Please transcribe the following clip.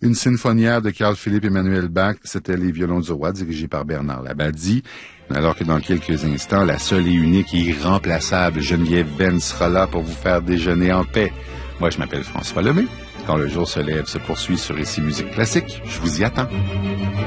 Une sinfonière de Carl-Philippe Emmanuel Bach, c'était Les Violons du Roi, dirigé par Bernard Labadie. Alors que dans quelques instants, la seule et unique et irremplaçable Geneviève Ben sera là pour vous faire déjeuner en paix. Moi, je m'appelle François Lemay. Quand le jour se lève se poursuit sur Ici Musique Classique, je vous y attends.